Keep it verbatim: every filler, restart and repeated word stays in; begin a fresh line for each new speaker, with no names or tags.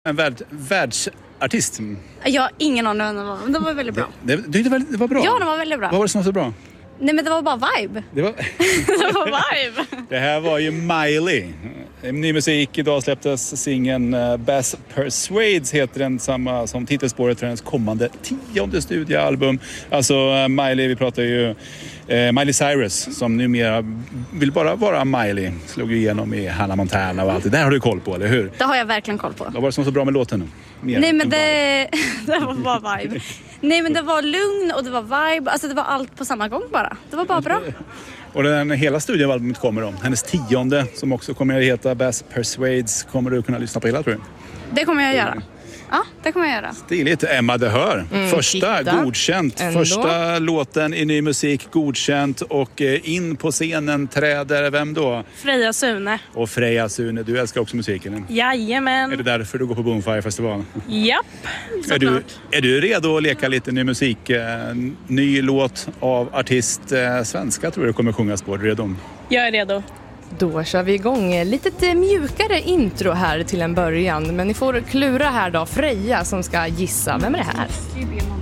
En värld, världsartist.
Jag har ingen aning om det var, men det var väldigt bra.
Det, det, det, var, det var bra?
Ja, det var väldigt bra.
Vad var det som var så bra?
Nej, men det var bara vibe.
Det var,
det var vibe.
Det här var ju Miley. Ny musik, idag släpptes singeln Bass Persuades, heter den, samma som titelspåret för hennes kommande tionde studioalbum. Alltså Miley, vi pratar ju eh, Miley Cyrus, som numera vill bara vara Miley. Slog ju igenom i Hannah Montana och allt det där har du koll på, eller hur?
Det har jag verkligen koll på.
Vad var det som var så bra med låten? Mer
Nej, men det, det var bara vibe. Nej, men det var lugn och det var vibe. Alltså det var allt på samma gång bara. Det var bara bra.
Och den hela studioalbumet kommer om. Hennes tionde, som också kommer att heta Bass Persuades, kommer du kunna lyssna på hela, tror jag.
Det kommer jag göra. Ja, det kommer jag göra.
Stiligt. Emma, det hör. Mm, första titta. Godkänt. Ändå. Första låten i ny musik godkänt. Och in på scenen träder vem då?
Freja Sune.
Och Freja Sune, du älskar också musiken.
Jajamän.
Är det därför du går på Boomfire-festival?
Japp,
är du, är du redo att leka lite ny musik? Ny låt av artist svenska tror jag kommer sjungas på. Är du redo?
Jag är redo.
Då kör vi igång. Lite mjukare intro här till en början. Men ni får klura här då. Freja som ska gissa. Vem är det här?